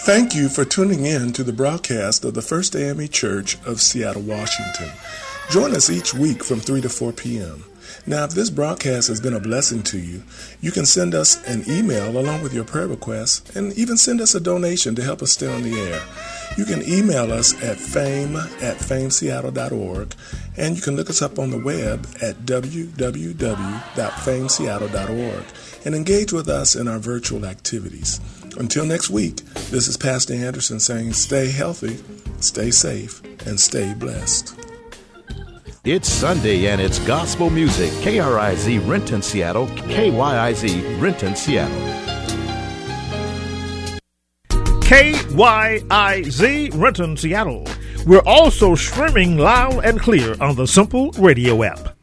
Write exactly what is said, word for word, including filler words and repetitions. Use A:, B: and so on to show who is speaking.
A: Thank you for tuning in to the broadcast of the First A M E Church of Seattle, Washington. Join us each week from three to four p.m. Now, if this broadcast has been a blessing to you, you can send us an email along with your prayer requests and even send us a donation to help us stay on the air. You can email us at fame at fame seattle dot org, and you can look us up on the web at w w w dot fame seattle dot org and engage with us in our virtual activities. Until next week, this is Pastor Anderson saying stay healthy, stay safe, and stay blessed.
B: It's Sunday and it's gospel music. K R I Z Renton, Seattle. K Y I Z Renton, Seattle.
C: K Y I Z Renton, Seattle. We're also streaming loud and clear on the Simple Radio app.